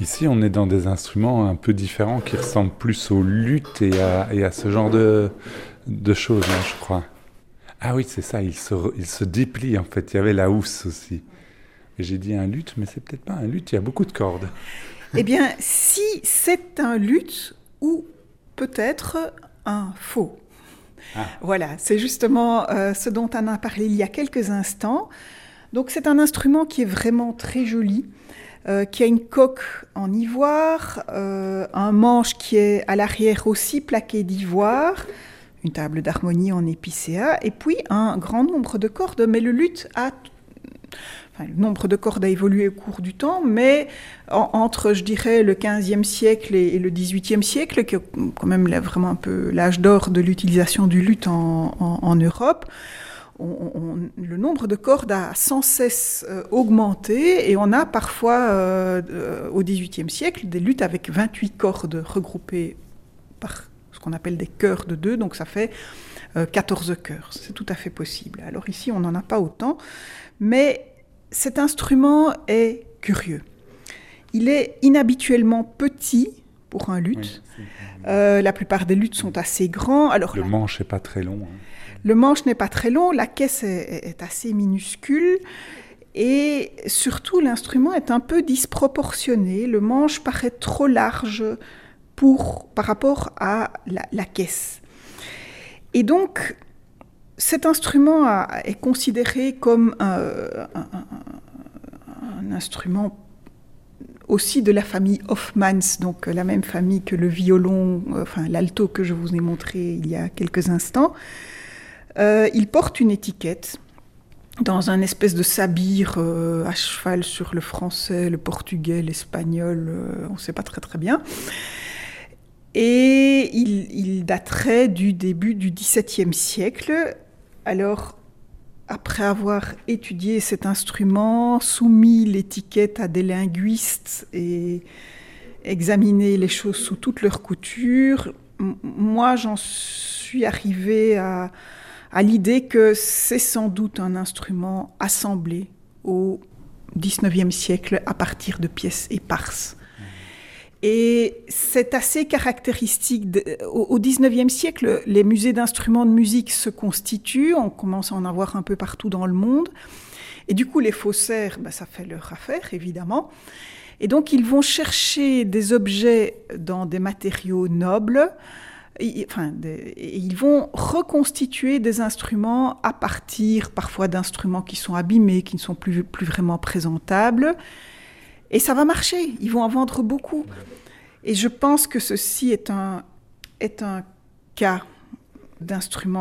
Ici, on est dans des instruments un peu différents qui ressemblent plus au luth et à ce genre de choses, hein, je crois. Ah oui, c'est ça, il se déplie en fait. Il y avait la housse aussi. Et j'ai dit un luth, mais c'est peut-être pas un luth, il y a beaucoup de cordes. Eh bien, si c'est un luth ou peut-être un faux. Ah. Voilà, c'est justement ce dont on a parlé il y a quelques instants. Donc c'est un instrument qui est vraiment très joli, qui a une coque en ivoire, un manche qui est à l'arrière aussi plaqué d'ivoire, une table d'harmonie en épicéa, et puis un grand nombre de cordes. Mais le luth le nombre de cordes a évolué au cours du temps, mais entre, je dirais, le XVe siècle et le XVIIIe siècle, qui est quand même vraiment un peu l'âge d'or de l'utilisation du luth en Europe, le nombre de cordes a sans cesse augmenté, et on a parfois, au XVIIIe siècle, des luths avec 28 cordes regroupées par ce qu'on appelle des chœurs de 2, donc ça fait 14 chœurs. C'est tout à fait possible. Alors ici, on n'en a pas autant, mais cet instrument est curieux. Il est inhabituellement petit pour un luth. Oui, la plupart des luths sont assez grands. Alors, le manche n'est pas très long. Hein. Le manche n'est pas très long, la caisse est assez minuscule et surtout l'instrument est un peu disproportionné. Le manche paraît trop large par rapport à la caisse. Et donc, cet instrument est considéré comme un instrument aussi de la famille Hofmanns, donc la même famille que le violon, l'alto que je vous ai montré il y a quelques instants. Il porte une étiquette dans un espèce de sabir à cheval sur le français, le portugais, l'espagnol, on ne sait pas très très bien. Et il daterait du début du XVIIe siècle. Alors, après avoir étudié cet instrument, soumis l'étiquette à des linguistes et examiné les choses sous toutes leurs coutures, moi j'en suis arrivée à l'idée que c'est sans doute un instrument assemblé au XIXe siècle à partir de pièces éparses. Et c'est assez caractéristique. Au XIXe siècle, les musées d'instruments de musique se constituent, on commence à en avoir un peu partout dans le monde. Et du coup, les faussaires, ça fait leur affaire, évidemment. Et donc, ils vont chercher des objets dans des matériaux nobles. Ils vont reconstituer des instruments à partir parfois d'instruments qui sont abîmés, qui ne sont plus vraiment présentables. Et ça va marcher, ils vont en vendre beaucoup. Et je pense que ceci est un cas d'instrument